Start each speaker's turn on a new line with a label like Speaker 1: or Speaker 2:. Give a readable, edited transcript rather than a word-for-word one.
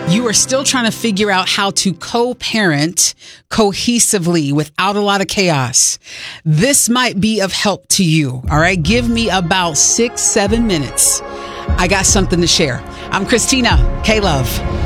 Speaker 1: you are still trying to figure out how to co-parent cohesively without a lot of chaos, this might be of help to you. All right. Give me about 6-7 minutes. I got something to share. I'm Christina K. Love.